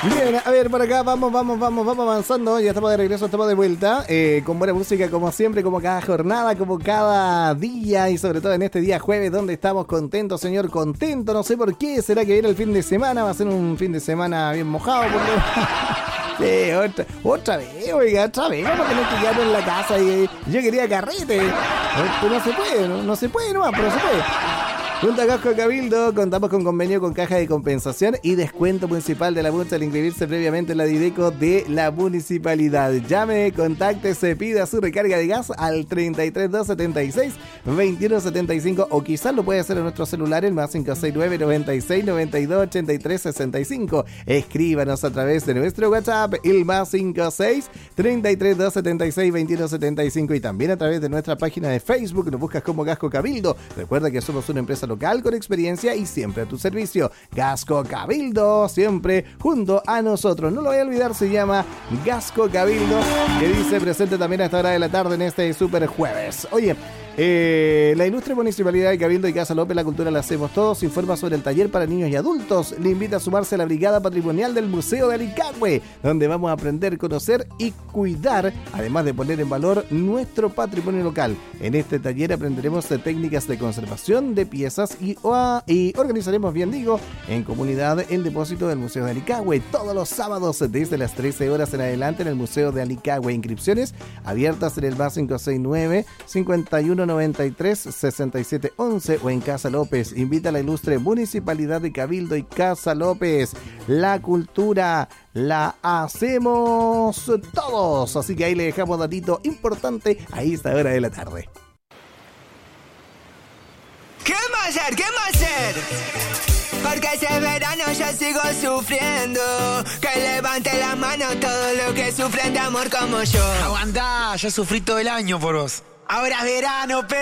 Bien, a ver, por acá vamos avanzando. Ya estamos de regreso, estamos de vuelta. Con buena música como siempre, como cada jornada, como cada día. Y sobre todo en este día jueves, donde estamos contentos, señor, contento. No sé por qué, será que viene el fin de semana. Va a ser un fin de semana bien mojado. Sí, otra vez, oiga, otra vez. Vamos a tener que quedarnos en la casa. Y yo quería carrete. No se puede, no se puede nomás, pero se puede. Junto a Gasco Cabildo contamos con convenio con Caja de Compensación y descuento municipal de la multa al inscribirse previamente en la Dideco de la municipalidad. Llame, contáctese, pida su recarga de gas al 33276-2175 o quizás lo puede hacer en nuestro celular, el más 569-96-92-83-65. Escríbanos a través de nuestro WhatsApp, el más 56-33276-2175 y también a través de nuestra página de Facebook. Nos buscas como Gasco Cabildo. Recuerda que somos una empresa local con experiencia y siempre a tu servicio. Gasco Cabildo, siempre junto a nosotros. No lo voy a olvidar, se llama Gasco Cabildo, que dice presente también a esta hora de la tarde en este super jueves. Oye, la ilustre Municipalidad de Cabildo y Casa López, la cultura la hacemos todos, informa sobre el taller para niños y adultos. Le invita a sumarse a la Brigada Patrimonial del Museo de Alicagüe, donde vamos a aprender, conocer y cuidar, además de poner en valor nuestro patrimonio local. En este taller aprenderemos de técnicas de conservación de piezas y organizaremos, bien digo, en comunidad el depósito del Museo de Alicagüe todos los sábados desde las 13 horas en adelante en el Museo de Alicagüe. Inscripciones abiertas en el más 569-5193-6711 o en Casa López. Invita a la ilustre Municipalidad de Cabildo y Casa López. La cultura la hacemos todos. Así que ahí le dejamos datito importante a esta hora de la tarde. ¿Qué más hacer? ¿Qué más hacer? Porque ese verano yo sigo sufriendo. Que levante la mano todo lo que sufren de amor como yo. Aguantá, yo sufrí todo el año por vos. Ahora es verano,